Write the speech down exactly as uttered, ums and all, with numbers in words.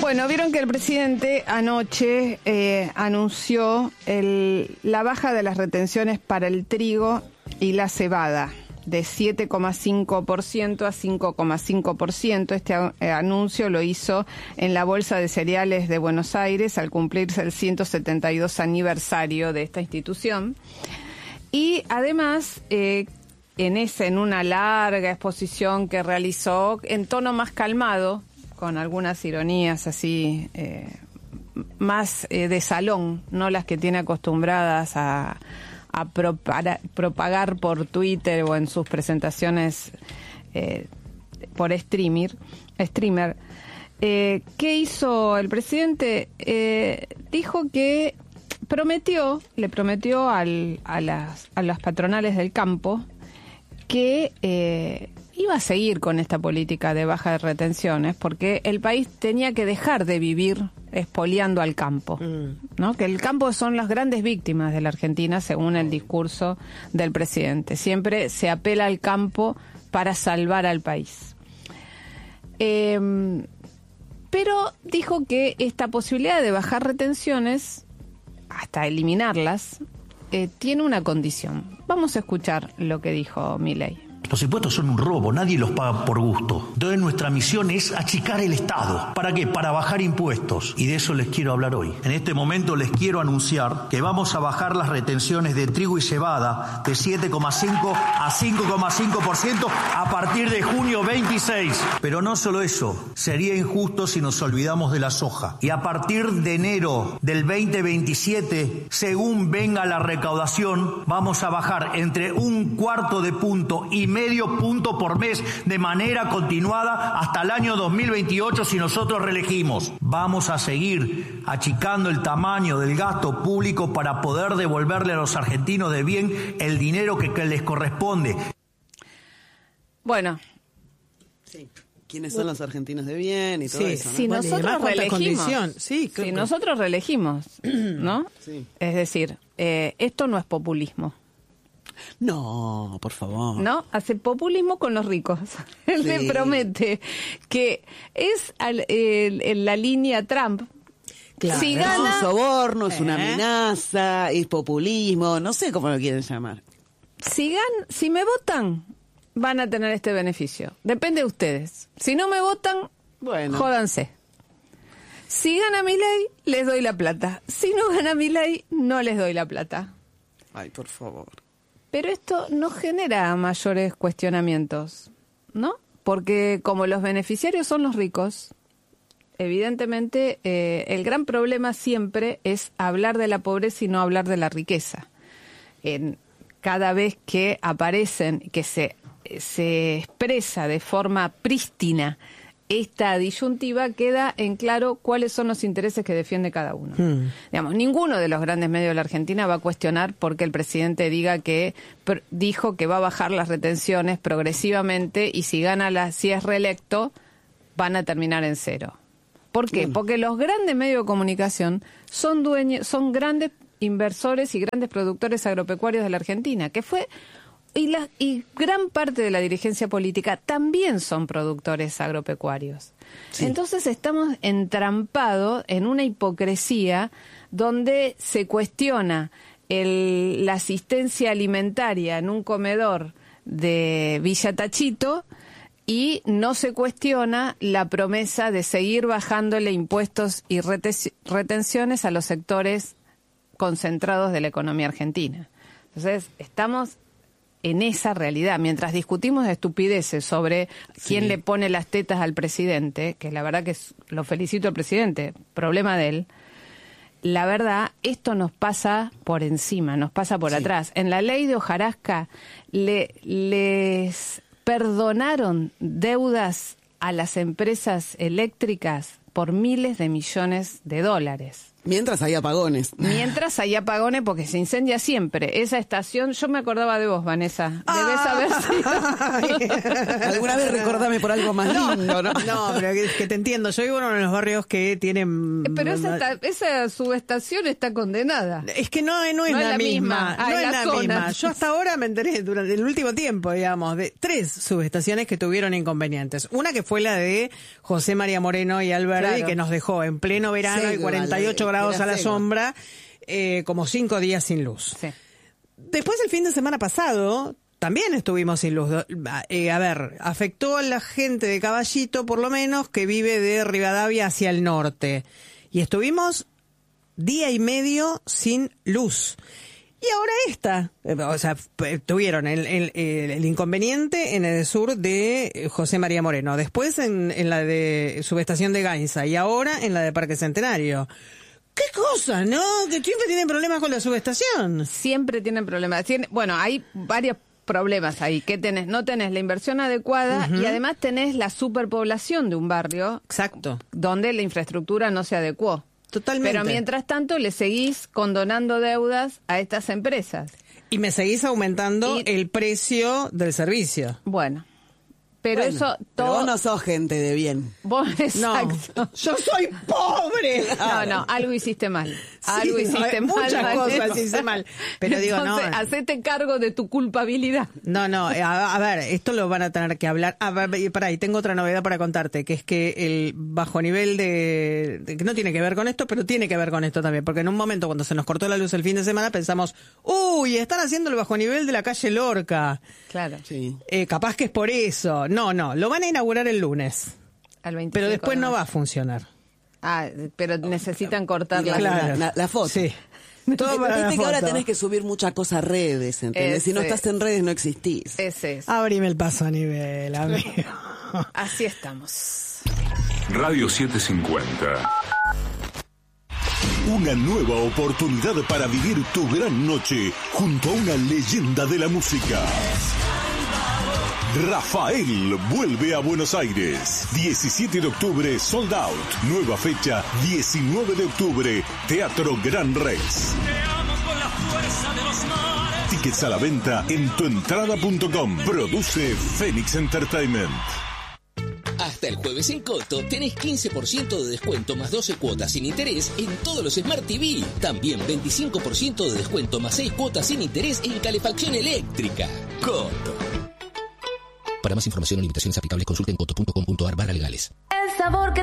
Bueno, vieron que el presidente anoche eh, anunció el, la baja de las retenciones para el trigo y la cebada de siete coma cinco por ciento a cinco coma cinco por ciento. Este eh, anuncio lo hizo en la Bolsa de Cereales de Buenos Aires al cumplirse el ciento setenta y dos aniversario de esta institución. Y además, eh, en ese, en una larga exposición que realizó en tono más calmado, con algunas ironías así, eh, más eh, de salón, no las que tiene acostumbradas a, a propagar, propagar por Twitter o en sus presentaciones eh, por streamer. streamer. Eh, ¿Qué hizo el presidente? Eh, dijo que prometió, le prometió al, a, las, a las patronales del campo que eh, iba a seguir con esta política de baja de retenciones, porque el país tenía que dejar de vivir expoliando al campo, ¿no? Que el campo son las grandes víctimas de la Argentina, según el discurso del presidente. Siempre se apela al campo para salvar al país. Eh, pero dijo que esta posibilidad de bajar retenciones, hasta eliminarlas, eh, tiene una condición. Vamos a escuchar lo que dijo Milei. Los impuestos son un robo, nadie los paga por gusto. Entonces nuestra misión es achicar el Estado. ¿Para qué? Para bajar impuestos. Y de eso les quiero hablar hoy. En este momento les quiero anunciar que vamos a bajar las retenciones de trigo y cebada de siete coma cinco a cinco coma cinco por ciento a partir de junio veintiséis. Pero no solo eso, sería injusto si nos olvidamos de la soja. Y a partir de enero del veinte veintisiete, según venga la recaudación, vamos a bajar entre un cuarto de punto y medio punto por mes de manera continuada hasta el año dos mil veintiocho si nosotros reelegimos. Vamos a seguir achicando el tamaño del gasto público para poder devolverle a los argentinos de bien el dinero que, que les corresponde. Bueno. Sí. ¿Quiénes son los argentinos de bien y todo sí, eso? ¿no? Si bueno, nosotros reelegimos, sí, claro. si nosotros reelegimos, ¿no? Sí. Es decir, eh, esto no es populismo. No, por favor. No, hace populismo con los ricos. Él Sí. le promete que es al, el, el, la línea Trump. Claro. Si Es gana, un soborno, es una ¿Eh? amenaza, es populismo, no sé cómo lo quieren llamar. Si, gan, si me votan, van a tener este beneficio. Depende de ustedes. Si no me votan, Bueno. jódanse. Si gana Milei, les doy la plata. Si no gana Milei, no les doy la plata. Ay, por favor. Pero esto no genera mayores cuestionamientos, ¿no? Porque como los beneficiarios son los ricos, evidentemente eh, el gran problema siempre es hablar de la pobreza y no hablar de la riqueza. En, cada vez que aparecen, que se, se expresa de forma prístina esta disyuntiva, queda en claro cuáles son los intereses que defiende cada uno. Mm. Digamos, ninguno de los grandes medios de la Argentina va a cuestionar porque el presidente diga que pr- dijo que va a bajar las retenciones progresivamente y si gana la, si es reelecto, van a terminar en cero. ¿Por qué? Mm. Porque los grandes medios de comunicación son dueños, son grandes inversores y grandes productores agropecuarios de la Argentina, que fue Y, la, y gran parte de la dirigencia política también son productores agropecuarios. Sí. Entonces estamos entrampados en una hipocresía donde se cuestiona el, la asistencia alimentaria en un comedor de Villa Tachito y no se cuestiona la promesa de seguir bajándole impuestos y retenciones a los sectores concentrados de la economía argentina. Entonces estamos en esa realidad, mientras discutimos de estupideces sobre sí. quién le pone las tetas al presidente, que la verdad que es, lo felicito al presidente, problema de él, la verdad, esto nos pasa por encima, nos pasa por sí. atrás. En la ley de hojarasca le, les perdonaron deudas a las empresas eléctricas por miles de millones de dólares. Mientras hay apagones. Mientras hay apagones, porque se incendia siempre. Esa estación, yo me acordaba de vos, Vanessa. Debes ah, haber sido. Alguna vez recordame por algo más no, lindo, ¿no? No, pero que, que te entiendo. Yo vivo en uno de los barrios que tienen... Pero esa, esta, esa subestación está condenada. Es que no, no es no la, la misma. misma. Ah, no es la, la zona. misma. Yo hasta ahora me enteré durante el último tiempo, digamos, de tres subestaciones que tuvieron inconvenientes. Una que fue la de José María Moreno y Albert Rivadavia, Claro. que nos dejó en pleno verano Segua, y cuarenta y ocho la- grados era a la segua. sombra, eh, como cinco días sin luz. Sí. Después, el fin de semana pasado, también estuvimos sin luz. Eh, a ver, afectó a la gente de Caballito, por lo menos, que vive de Rivadavia hacia el norte. Y estuvimos día y medio sin luz. Y ahora esta, eh, o sea, p- tuvieron el, el, el- el inconveniente en el sur de José María Moreno, después en, en la de subestación de Gainza y ahora en la de Parque Centenario. ¿Qué cosa, no? Que siempre tienen problemas con la subestación. Siempre tienen problemas. Tiene- bueno, hay varios problemas ahí. ¿Qué tenés? No tenés la inversión adecuada y además tenés la superpoblación de un barrio Exacto, donde la infraestructura no se adecuó. totalmente. Pero mientras tanto le seguís condonando deudas a estas empresas. Y me seguís aumentando Y- el precio del servicio. Bueno, pero Bueno, eso pero todo... vos no sos gente de bien. Vos, No, exacto. yo soy pobre. No, no, algo hiciste mal. Algo Sí, hiciste no, mal. muchas Vanessa. cosas hice mal. Pero digo, no. Entonces, hacete cargo de tu culpabilidad. No, no, a, a ver, esto lo van a tener que hablar. A ver, pará, y tengo otra novedad para contarte, que es que el bajo nivel de, de- que no tiene que ver con esto, pero tiene que ver con esto también, porque en un momento cuando se nos cortó la luz el fin de semana pensamos, uy, están haciendo el bajo nivel de la calle Lorca. Claro. Sí. Eh, capaz que es por eso. No, no, lo van a inaugurar el lunes, Al veinticinco pero después de no mayo. va a funcionar. Ah, pero necesitan cortar Y la la- Claro. la- la foto. Sí. Todo Viste para la que ahora foto. tenés que subir mucha cosa a redes, ¿entendés? Si no Ese. estás en redes no existís. Ese es. Abrime el paso a nivel, amigo. Así estamos. Radio setecientos cincuenta. Una nueva oportunidad para vivir tu gran noche junto a una leyenda de la música. Rafael vuelve a Buenos Aires. diecisiete de octubre, sold out. Nueva fecha, diecinueve de octubre, Teatro Gran Rex. Tickets a la venta en tuentrada punto com. Produce Phoenix Entertainment. Hasta el jueves en Coto tenés quince por ciento de descuento más doce cuotas sin interés en todos los Smart T V. También veinticinco por ciento de descuento más seis cuotas sin interés en calefacción eléctrica. Coto. Para más información o limitaciones aplicables consulten coto punto com punto ar barra legales. El sabor que